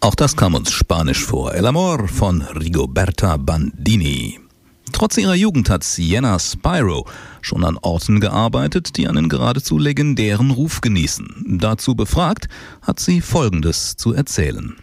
Auch das kam uns spanisch vor. El Amor von Rigoberta Bandini. Trotz ihrer Jugend hat Sienna Spyro schon an Orten gearbeitet, die einen geradezu legendären Ruf genießen. Dazu befragt, hat sie Folgendes zu erzählen.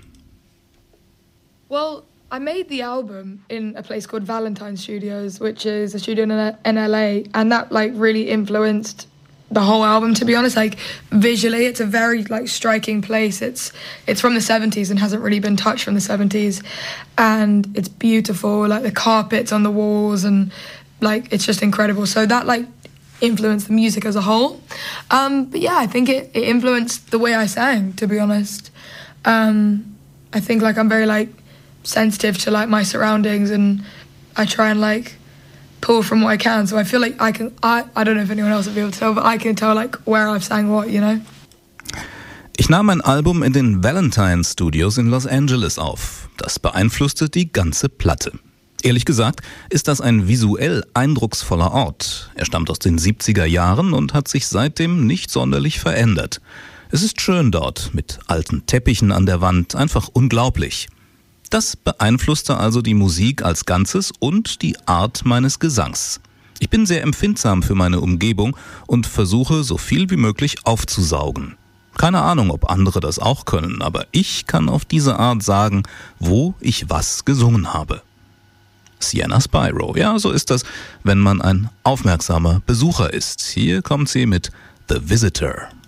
Well, I made the album in a place called Valentine Studios, which is a studio in LA, and that really influenced the whole album, to be honest. Visually, it's a very striking place. It's from the 70s and hasn't really been touched from the 70s, and it's beautiful, the carpets on the walls, and it's just incredible. So that influenced the music as a whole. But yeah, I think it influenced the way I sang, to be honest. I think I'm very sensitive to my surroundings, and I try and pull from what I can. So I feel I don't know if anyone else will be able to tell, but I can tell where I've sang what, you know. Ich nahm mein Album in den Valentine Studios in Los Angeles auf. Das beeinflusste die ganze Platte. Ehrlich gesagt ist das ein visuell eindrucksvoller Ort. Er stammt aus den 70er Jahren und hat sich seitdem nicht sonderlich verändert. Es ist schön dort, mit alten Teppichen an der Wand, einfach unglaublich. Das beeinflusste also die Musik als Ganzes und die Art meines Gesangs. Ich bin sehr empfindsam für meine Umgebung und versuche, so viel wie möglich aufzusaugen. Keine Ahnung, ob andere das auch können, aber ich kann auf diese Art sagen, wo ich was gesungen habe. Sienna Spyro, ja, so ist das, wenn man ein aufmerksamer Besucher ist. Hier kommt sie mit The Visitor.